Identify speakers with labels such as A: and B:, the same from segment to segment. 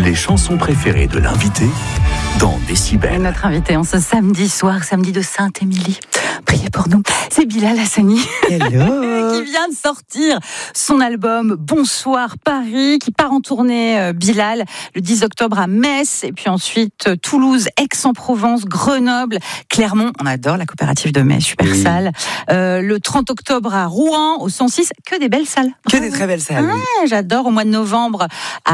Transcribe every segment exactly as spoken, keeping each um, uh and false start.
A: Les chansons préférées de l'invité dans Décibel.
B: Et notre invité en ce samedi soir, samedi de Sainte-Émilie. Priez pour nous. C'est Bilal Hassani.
C: Hello.
B: Qui vient de sortir son album Bonsoir Paris, qui part en tournée, euh, Bilal, le dix octobre à Metz, et puis ensuite euh, Toulouse, Aix-en-Provence, Grenoble, Clermont. On adore la coopérative de Metz, super oui. salle. Euh, le trente octobre à Rouen, au cent six, que des belles salles.
C: Que des très belles salles.
B: Ah, oui. J'adore. Au mois de novembre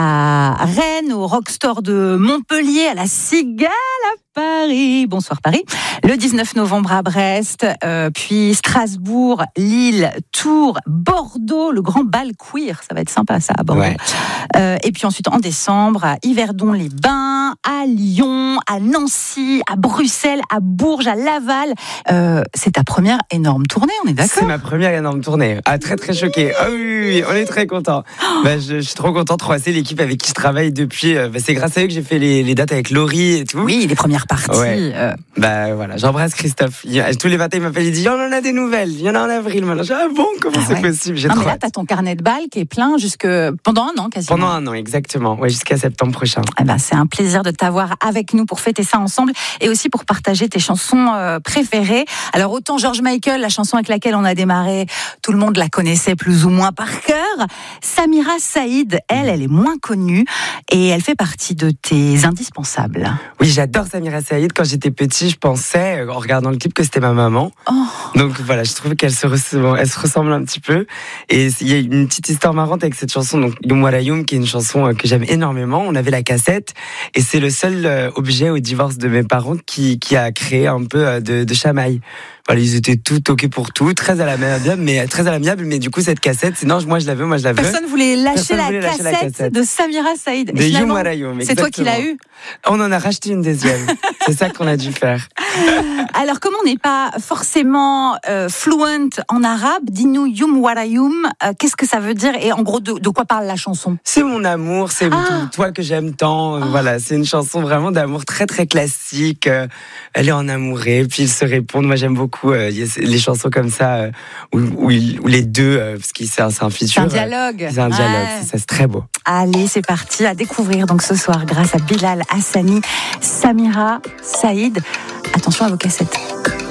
B: à Rennes, au Rockstore de Montpellier, à la Cigale à Paris. Bonsoir Paris. Le dix-neuf novembre à Brest, euh, puis Strasbourg, Lille, Tours, Bordeaux, le grand bal queer. Ça va être sympa ça à Bordeaux. Ouais. Euh, et puis ensuite en décembre à Yverdon-les-Bains, à Lyon, à Nancy, à Bruxelles, à Bourges, à Laval. Euh, c'est ta première énorme tournée, on est d'accord ?
C: C'est ma première énorme tournée. Ah, très très choquée. Ah oui, oui, on est très contents. Oh. Bah, je, je suis trop content de croiser l'équipe avec qui je travaille depuis. Bah, c'est grâce à eux que j'ai fait les, les dates avec Laurie et tout.
B: Oui, les premières parties.
C: Ouais. Euh... Bah voilà, j'embrasse Christophe. Il, tous les matins, il m'appelle, il dit, on en a des nouvelles. Il y en a en avril. Maintenant, je dis, ah bon, comment ah, c'est ouais. possible ? J'ai
B: non,
C: trop
B: mais là, t'as ton carnet de balles qui est plein jusque pendant un an quasiment.
C: Pendant un an, exactement. Ouais, jusqu'à septembre prochain.
B: Eh ben, c'est un plaisir de t'avoir avec nous pour fêter ça ensemble et aussi pour partager tes chansons euh, préférées. Alors autant George Michael, la chanson avec laquelle on a démarré, tout le monde la connaissait plus ou moins par cœur. Samira Saïd, elle, elle est moins connue et elle fait partie de tes indispensables.
C: Oui, j'adore Samira Saïd. Quand j'étais petit, je pensais, en regardant le clip, que c'était ma maman. Oh. Donc voilà, je trouve qu'elle se ressemble, elle se ressemble un petit peu. Et il y a une petite histoire marrante avec cette chanson, donc Youm Wara Youm, qui est une chanson que j'aime énormément. On avait la cassette et c'est le seul objet au divorce de mes parents qui, qui a créé un peu de, de chamaille. Voilà, ils étaient tout ok pour tout, très à l'amiable, mais très à l'amiable, mais du coup cette cassette, c'est non, moi je la veux, moi je la veux.
B: Personne voulait lâcher, la, voulait cassette lâcher la cassette de Samira Saïd.
C: De Youm Wara Youm,
B: c'est toi qui l'as eu.
C: On en a racheté une deuxième. C'est ça qu'on a dû faire.
B: Alors, comme on n'est pas forcément euh, fluent en arabe, dis-nous Youm Wara Youm, euh, qu'est-ce que ça veut dire et en gros de, de quoi parle la chanson ?
C: C'est mon amour, c'est ah. toi que j'aime tant. Oh. Voilà, c'est une chanson vraiment d'amour très très classique. Euh, elle est en amourée, puis ils se répondent. Moi j'aime beaucoup euh, les chansons comme ça euh, où, où, ils, où les deux, euh, parce que c'est un, c'est un feature.
B: C'est un dialogue.
C: Euh, c'est un dialogue, ouais. c'est, ça, c'est très beau.
B: Allez, c'est parti à découvrir donc ce soir grâce à Bilal Hassani, Samira Saïd. Attention à vos cassettes.